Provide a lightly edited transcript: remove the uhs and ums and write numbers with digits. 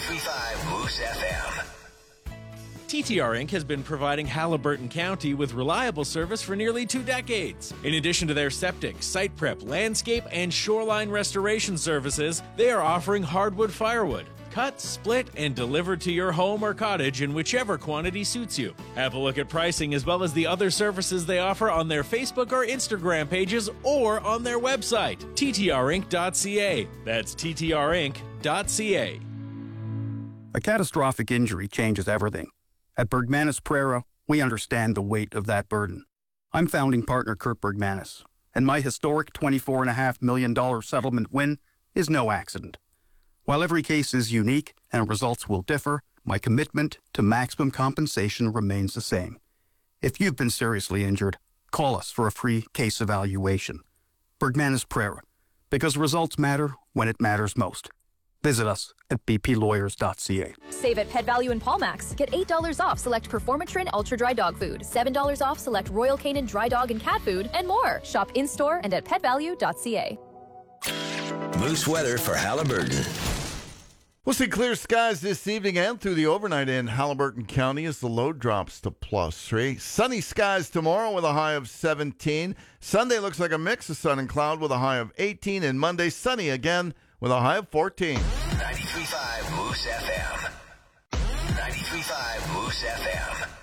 93.5 Moose FM. TTR Inc. has been providing Halliburton County with reliable service for nearly 2 decades. In addition to their septic, site prep, landscape, and shoreline restoration services, they are offering hardwood firewood, cut, split, and delivered to your home or cottage in whichever quantity suits you. Have a look at pricing as well as the other services they offer on their Facebook or Instagram pages or on their website, ttrinc.ca. That's ttrinc.ca. A catastrophic injury changes everything. At Bergmanis Prera, we understand the weight of that burden. I'm founding partner Kurt Bergmanis, and my historic $24.5 million settlement win is no accident. While every case is unique and results will differ, my commitment to maximum compensation remains the same. If you've been seriously injured, call us for a free case evaluation. Bergmanis Prera, because results matter when it matters most. Visit us at bplawyers.ca. Save at Pet Value in Palmax. Get $8 off select Performatrin Ultra Dry Dog Food, $7 off select Royal Canin Dry Dog and Cat Food, and more. Shop in-store and at petvalue.ca. Moose weather for Halliburton. We'll see clear skies this evening and through the overnight in Halliburton County as the low drops to +3. Sunny skies tomorrow with a high of 17. Sunday looks like a mix of sun and cloud with a high of 18. And Monday, sunny again with a high of 14. 93.5 Moose FM. 93.5 Moose FM.